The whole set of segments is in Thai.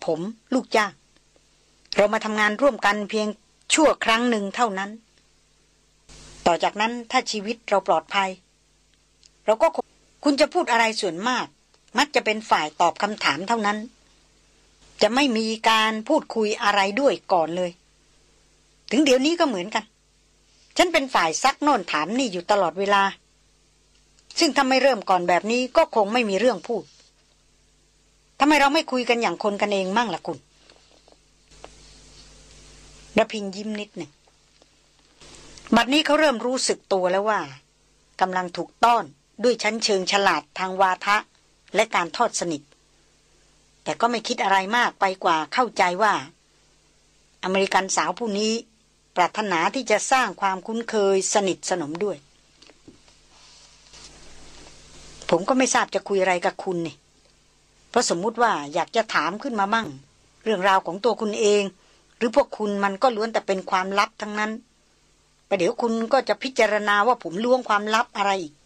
ผมลูกจ้างเรามาทำงานร่วมกันเพียงชั่วครั้งหนึ่งเท่านั้นต่อจากนั้นถ้าชีวิตเราปลอดภัยเราก็คุณจะพูดอะไรส่วนมากมักจะเป็นฝ่ายตอบคำถามเท่านั้นจะไม่มีการพูดคุยอะไรด้วยก่อนเลยถึงเดี๋ยวนี้ก็เหมือนกันฉันเป็นฝ่ายซักโน่นถามนี่อยู่ตลอดเวลาซึ่งถ้าไม่เริ่มก่อนแบบนี้ก็คงไม่มีเรื่องพูดทำไมเราไม่คุยกันอย่างคนกันเองมั่งล่ะคุณระพินยิ้มนิดหนึ่งบัดนี้เขาเริ่มรู้สึกตัวแล้วว่ากำลังถูกต้อนด้วยชั้นเชิงฉลาดทางวาทะและการทอดสนิทแต่ก็ไม่คิดอะไรมากไปกว่าเข้าใจว่าอเมริกันสาวผู้นี้ปรารถนาที่จะสร้างความคุ้นเคยสนิทสนมด้วยผมก็ไม่ทราบจะคุยอะไรกับคุณนี่เพราะสมมุติว่าอยากจะถามขึ้นมามั่งเรื่องราวของตัวคุณเองหรือพวกคุณมันก็ล้วนแต่เป็นความลับทั้งนั้นประเดี๋ยวคุณก็จะพิจารณาว่าผมล้วงความลับอะไรอีก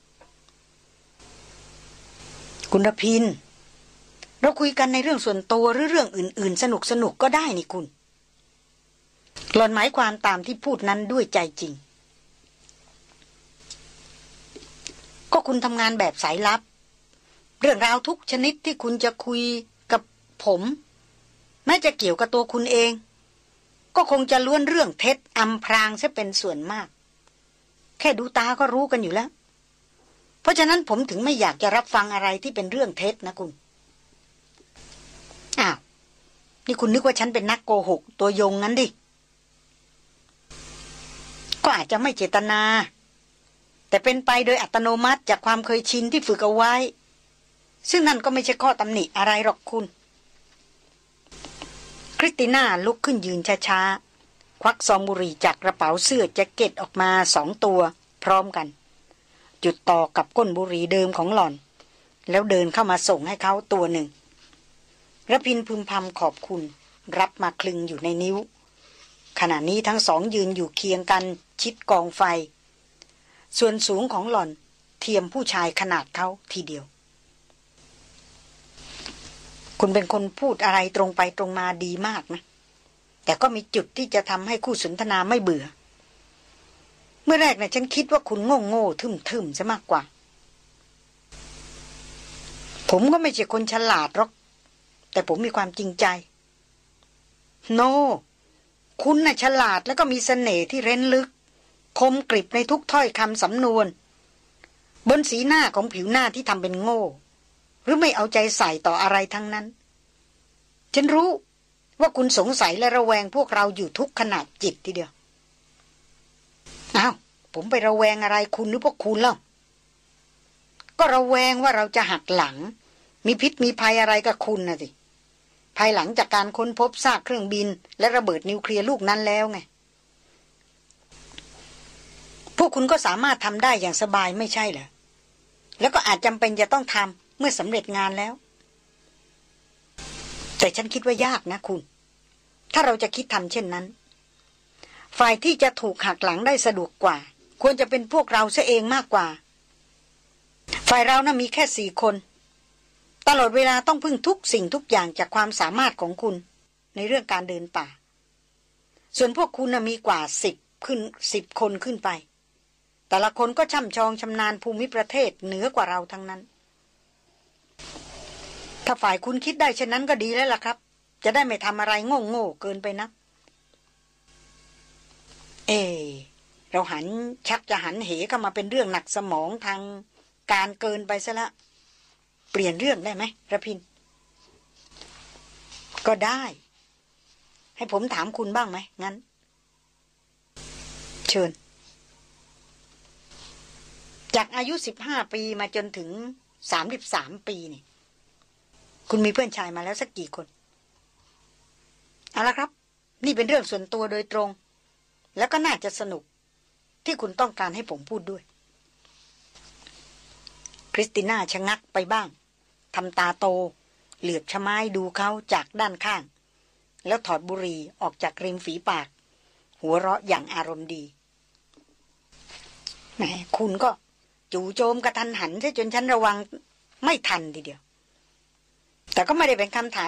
คุณระพินเราคุยกันในเรื่องส่วนตัวหรือเรื่องอื่นๆสนุกๆก็ได้นี่คุณหล่อนหมายความตามที่พูดนั้นด้วยใจจริงก็คุณทำงานแบบสายลับเรื่องราวทุกชนิดที่คุณจะคุยกับผมแม้จะเกี่ยวกับตัวคุณเองก็คงจะล้วนเรื่องเท็จอำพรางซะเป็นส่วนมากแค่ดูตาก็รู้กันอยู่แล้วเพราะฉะนั้นผมถึงไม่อยากจะรับฟังอะไรที่เป็นเรื่องเท็จนะคุณอ้าวนี่คุณนึกว่าฉันเป็นนักโกหกตัวยงงั้นดิก็อาจจะไม่เจตนาแต่เป็นไปโดยอัตโนมัติจากความเคยชินที่ฝึกเอาไว้ซึ่งนั่นก็ไม่ใช่ข้อตำหนิอะไรหรอกคุณคริสติน่าลุกขึ้นยืนช้าๆควักซองบุหรี่จากกระเป๋าเสื้อแจ็คเก็ตออกมา2 ตัวพร้อมกันจุดต่อกับก้นบุหรี่เดิมของหล่อนแล้วเดินเข้ามาส่งให้เขาตัวหนึ่งระพินพึมพำขอบคุณรับมาคลึงอยู่ในนิ้วขณะนี้ทั้งสองยืนอยู่เคียงกันชิดกองไฟส่วนสูงของหล่อนเทียมผู้ชายขนาดเขาทีเดียวคุณเป็นคนพูดอะไรตรงไปตรงมาดีมากนะแต่ก็มีจุดที่จะทำให้คู่สนทนาไม่เบื่อเมื่อแรกนะฉันคิดว่าคุณโง่ทึ่มๆซะมากกว่าผมก็ไม่ใช่คนฉลาดหรอกแต่ผมมีความจริงใจโนคุณน่ะฉลาดแล้วก็มีเสน่ห์ที่เร้นลึกคมกริบในทุกถ้อยคำสำนวนบนสีหน้าของผิวหน้าที่ทำเป็นโง่หรือไม่เอาใจใส่ต่ออะไรทั้งนั้นฉันรู้ว่าคุณสงสัยและระแวงพวกเราอยู่ทุกขณะจิตทีเดียวอ้าวผมไประแวงอะไรคุณหรือพวกคุณเล่าก็ระแวงว่าเราจะหักหลังมีพิษมีภัยอะไรกับคุณน่ะสิภายหลังจากการค้นพบซากเครื่องบินและระเบิดนิวเคลียร์ลูกนั้นแล้วไงพวกคุณก็สามารถทำได้อย่างสบายไม่ใช่เหรอแล้วก็อาจจำเป็นจะต้องทำเมื่อสำเร็จงานแล้วแต่ฉันคิดว่ายากนะคุณถ้าเราจะคิดทำเช่นนั้นฝ่ายที่จะถูกหักหลังได้สะดวกกว่าควรจะเป็นพวกเราซะเองมากกว่าฝ่ายเรานะมีแค่4 คนตลอดเวลาต้องพึ่งทุกสิ่งทุกอย่างจากความสามารถของคุณในเรื่องการเดินป่าส่วนพวกคุณนะมีกว่า10 คนขึ้นไปแต่ละคนก็ช่ำชองชำนาญภูมิประเทศเหนือกว่าเราทั้งนั้นถ้าฝ่ายคุณคิดได้เช่นนั้นก็ดีแล้วล่ะครับจะได้ไม่ทำอะไรโง่เกินไปนักเราชักจะหันเหเข้ามาเป็นเรื่องหนักสมองทางการเกินไปซะละเปลี่ยนเรื่องได้ไหมระพินก็ได้ให้ผมถามคุณบ้างไหมงั้นเชิญจากอายุ15 ปีมาจนถึง33 ปีนี่คุณมีเพื่อนชายมาแล้วสักกี่คนเอาละครับนี่เป็นเรื่องส่วนตัวโดยตรงแล้วก็น่าจะสนุกที่คุณต้องการให้ผมพูดด้วยคริสติน่าชะงักไปบ้างทำตาโตเหลือบชะไม้ดูเขาจากด้านข้างแล้วถอดบุหรี่ออกจากริมฝีปากหัวเราะอย่างอารมณ์ดีแหมคุณก็จู่โจมกระทันหันซะจนฉันระวังไม่ทันทีเดียวแต่ก็ไม่ได้เป็นคำถาม